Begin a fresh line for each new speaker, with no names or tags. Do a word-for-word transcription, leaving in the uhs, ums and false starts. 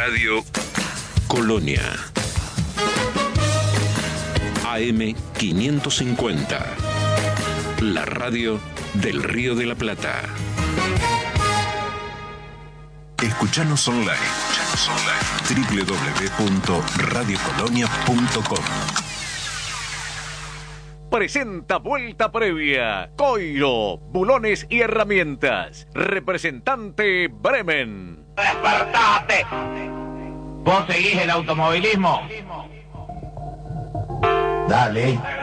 Radio Colonia. A M quinientos cincuenta. La radio del Río de la Plata. Escuchanos online. Escuchanos online. doble u doble u doble u punto radio colonia punto com.
Presenta vuelta previa. Coiro, bulones y herramientas. Representante Bremen.
¡Despertate! ¿Vos seguís el automovilismo? Dale.